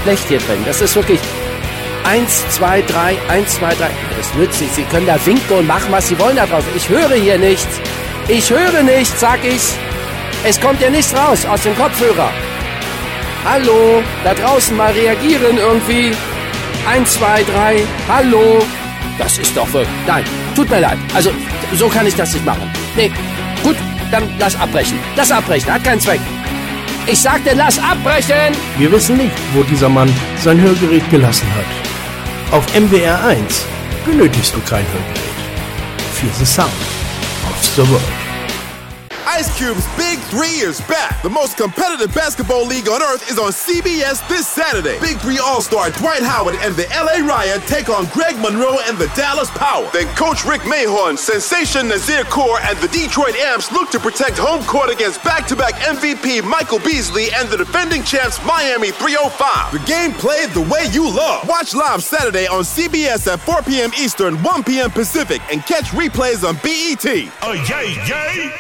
schlecht hier drin. Das ist wirklich 1, 2, 3, 1, 2, 3. Das nützt nicht. Sie können da winken und machen, was Sie wollen da draußen. Ich höre hier nichts. Ich höre nichts, sag ich. Es kommt ja nichts raus aus dem Kopfhörer. Hallo, da draußen mal reagieren irgendwie. 1, 2, 3, hallo. Das ist doch wirklich... Nein, tut mir leid. Also, so kann ich das nicht machen. Nee, gut, dann lass abbrechen. Lass abbrechen, hat keinen Zweck. Ich sagte, lass abbrechen! Wir wissen nicht, wo dieser Mann sein Hörgerät gelassen hat. Auf MWR 1 benötigst du kein Hörgerät. Feel the sound of the world. Ice Cube's Big 3 is back. The most competitive basketball league on earth is on CBS this Saturday. Big 3 All-Star Dwight Howard and the LA Riot take on Greg Monroe and the Dallas Power. Then Coach Rick Mahorn, Sensation Nazir Kaur, and the Detroit Amps look to protect home court against back-to-back MVP Michael Beasley and the defending champs Miami 305. The game played the way you love. Watch live Saturday on CBS at 4 p.m. Eastern, 1 p.m. Pacific, and catch replays on BET. Oh, yay, yay!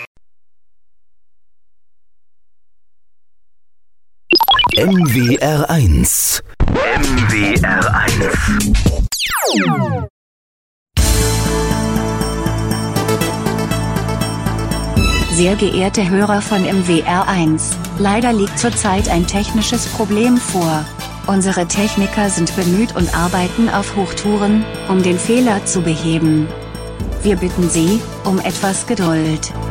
MWR 1. MWR 1. Sehr geehrte Hörer von MWR 1, leider liegt zurzeit ein technisches Problem vor. Unsere Techniker sind bemüht und arbeiten auf Hochtouren, um den Fehler zu beheben. Wir bitten Sie um etwas Geduld.